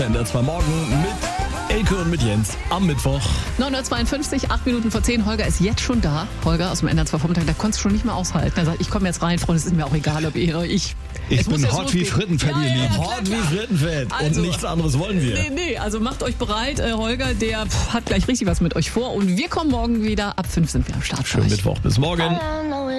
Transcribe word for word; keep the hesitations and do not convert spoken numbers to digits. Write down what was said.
In der zwei Morgen mit Elke und mit Jens am Mittwoch. neun Uhr zweiundfünfzig, acht Minuten vor zehn. Holger ist jetzt schon da. Holger aus dem N R zwei Vormittag, der konnte es schon nicht mehr aushalten. Er sagt, ich komme jetzt rein, Freunde, es ist mir auch egal, ob ihr oder ich. Ich Es muss bin jetzt hot wie losgehen. Frittenfett, Ja, ihr ja, Lieben. ja, Hot klar. wie Frittenfett. Also, und nichts anderes wollen wir. Nee, nee, also macht euch bereit. Äh, Holger, der pff, hat gleich richtig was mit euch vor. Und wir kommen morgen wieder. Ab fünf sind wir am Start. Schönen Mittwoch. Bis morgen.